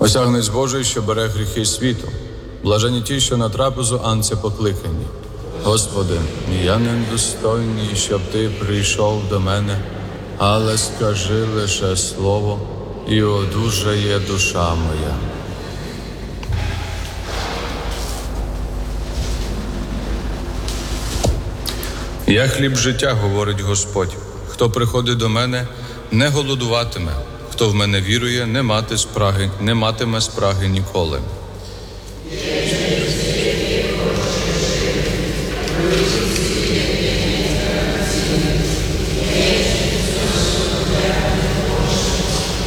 Осягнець Божий, що бере гріхи світу. Блажені ті, що на трапезу анця покликані. Господи, я недостойний, щоб Ти прийшов до мене, але скажи лише слово, і одужає душа моя. Я хліб життя, говорить Господь. Хто приходить до мене, не голодуватиме. Хто в мене вірує, не матиме спраги ніколи.